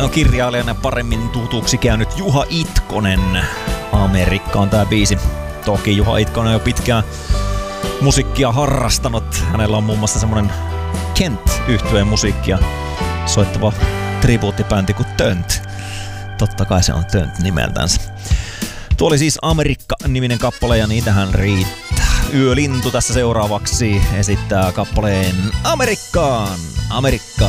on kirjailijana paremmin tutuksi käynyt Juha Itkonen. Amerikka on tää biisi. Toki Juha Itkonen on jo pitkään musiikkia harrastanut. Hänellä on muun muassa semmonen Kent-yhtyeen musiikkia soittava tribuuttibändi kuin Tönt. Totta kai se on Tönt nimeltänsä. Tuo oli siis Amerikka-niminen kappale ja niitähän riittää. Yölintu tässä seuraavaksi esittää kappaleen Amerikkaan.